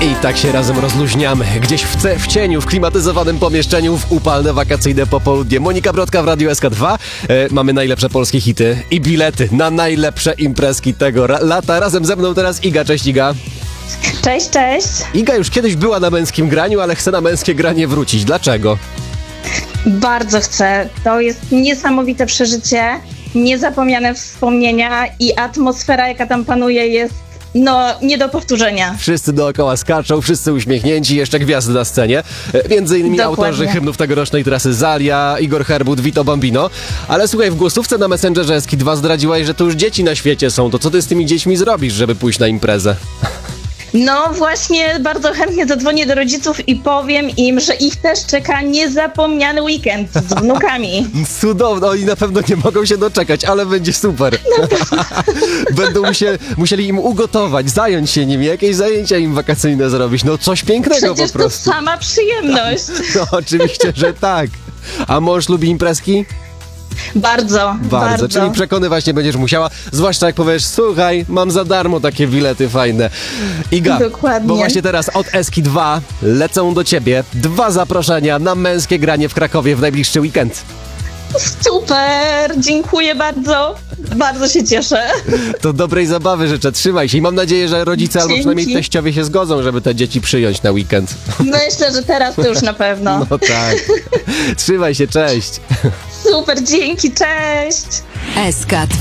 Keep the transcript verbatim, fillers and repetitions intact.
I tak się razem rozluźniamy. Gdzieś w, ce- w cieniu, w klimatyzowanym pomieszczeniu, w upalne wakacyjne popołudnie. Monika Brodka w Radiu S K dwa. E, mamy najlepsze polskie hity i bilety na najlepsze imprezki tego ra- lata. Razem ze mną teraz Iga. Cześć, Iga. Cześć, cześć. Iga już kiedyś była na męskim graniu, ale chce na męskie granie wrócić. Dlaczego? Bardzo chcę. To jest niesamowite przeżycie, niezapomniane wspomnienia i atmosfera, jaka tam panuje, jest no nie do powtórzenia. Wszyscy dookoła skaczą, wszyscy uśmiechnięci, jeszcze gwiazdy na scenie. E, Między innymi Dokładnie. autorzy hymnów tegorocznej trasy Zalia, Igor Herbut, Vito Bambino. Ale słuchaj, w głosówce na Messengerze S K dwa zdradziłaś, że to już dzieci na świecie są. To co ty z tymi dziećmi zrobisz, żeby pójść na imprezę? No właśnie, bardzo chętnie zadzwonię do rodziców i powiem im, że ich też czeka niezapomniany weekend z wnukami. Cudowno, oni na pewno nie mogą się doczekać, ale będzie super. Będą musieli, musieli im ugotować, zająć się nimi, jakieś zajęcia im wakacyjne zrobić. No coś pięknego Przecież po to prostu. sama przyjemność. No oczywiście, że tak. A mąż lubi imprezki? Bardzo, Bardzo. bardzo. Czyli przekonywać nie będziesz musiała, zwłaszcza jak powiesz, słuchaj, mam za darmo takie bilety fajne. Iga, Dokładnie. bo właśnie teraz od S K dwa lecą do ciebie dwa zaproszenia na męskie granie w Krakowie w najbliższy weekend. Super, dziękuję bardzo. Bardzo się cieszę. To dobrej zabawy życzę, trzymaj się i mam nadzieję, że rodzice albo Dzięki. przynajmniej teściowie się zgodzą, żeby te dzieci przyjąć na weekend. Myślę, że teraz to już na pewno. No tak. Trzymaj się, cześć. Super, dzięki, cześć. S K dwa.